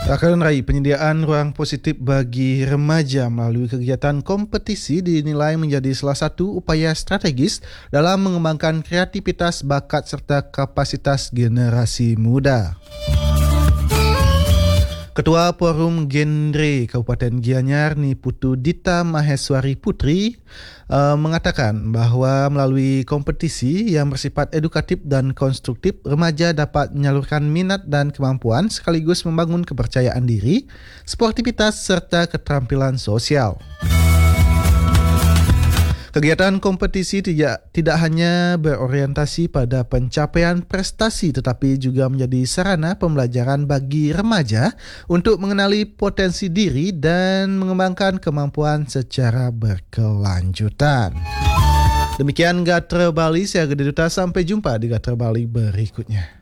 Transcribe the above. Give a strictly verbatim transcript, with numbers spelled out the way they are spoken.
Akan raih penyediaan ruang positif bagi remaja melalui kegiatan kompetisi dinilai menjadi salah satu upaya strategis dalam mengembangkan kreativitas, bakat serta kapasitas generasi muda. Ketua Forum Genre Kabupaten Gianyar Niputu Dita Maheswari Putri uh, mengatakan bahawa melalui kompetisi yang bersifat edukatif dan konstruktif, remaja dapat menyalurkan minat dan kemampuan sekaligus membangun kepercayaan diri, sportivitas serta keterampilan sosial. Kegiatan kompetisi tidak, tidak hanya berorientasi pada pencapaian prestasi tetapi juga menjadi sarana pembelajaran bagi remaja untuk mengenali potensi diri dan mengembangkan kemampuan secara berkelanjutan. Demikian Gatra Bali, saya Gede Duta, sampai jumpa di Gatra Bali berikutnya.